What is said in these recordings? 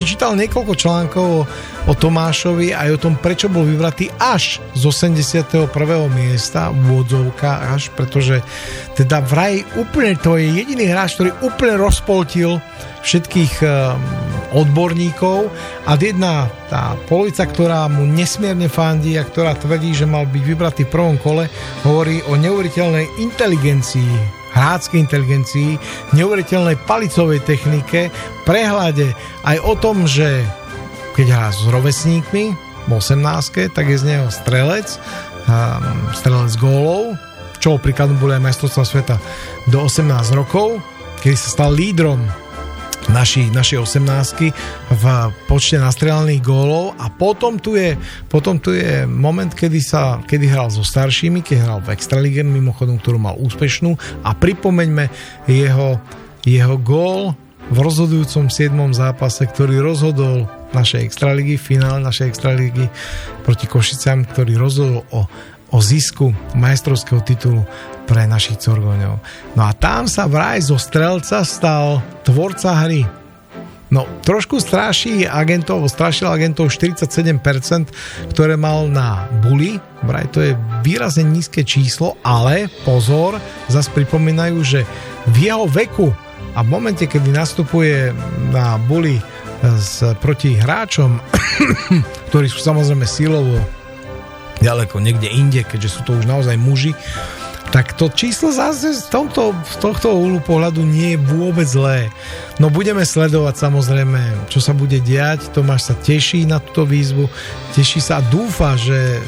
čítal niekoľko článkov o Tomášovi aj o tom, prečo bol vyvratý až z 81. miesta v úvodzovkách, až pretože teda vraj úplne to je jediný hráč, ktorý úplne rozpoltil všetkých odborníkov a jedna tá polovica, ktorá mu nesmierne fandí a ktorá tvrdí, že mal byť vybratý v prvom kole, hovorí o neuveriteľnej inteligencii, hráckej inteligencii, neuveriteľnej palicovej technike, prehľade aj o tom, že keď hrá s rovesníkmi v 18, tak je z neho strelec gólov, čo príkladom boli aj majstrovstvá sveta do 18 rokov, kedy sa stal lídrom našej 18 v počte nastrelaných gólov a potom tu je moment, kedy hral so staršími, keď hral v Extralíge, mimochodom, ktorú mal úspešnú, a pripomeňme jeho gól v rozhodujúcom 7. zápase, ktorý rozhodol našej Extralígy, finále našej Extralígy proti Košicám, ktorý rozhodol o zisku majstrovského titulu pre našich Corgoňov. No a tam sa vraj zo strelca stal tvorca hry. No, trošku strašil agentov 47%, ktoré mal na Bully. Vraj to je výrazne nízke číslo, ale pozor, zase pripomínajú, že v jeho veku a v momente, kedy nastupuje na Bully proti hráčom, ktorí sú samozrejme silovo ďaleko niekde inde, keďže sú to už naozaj muži, tak to číslo zase z tohto uhlu pohľadu nie je vôbec zlé. No budeme sledovať samozrejme, čo sa bude diať. Tomáš sa teší na túto výzvu, teší sa a dúfa, že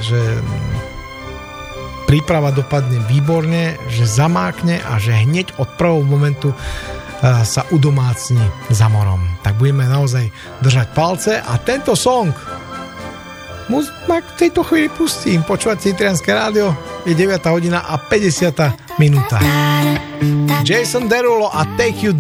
príprava dopadne výborne, že zamákne a že hneď od prvého momentu sa udomácni za morom. Tak budeme naozaj držať palce a tento song v tejto chvíli pustím. Počúvate Nitrianske rádio, je 9:50 minúta. Jason Derulo a Take You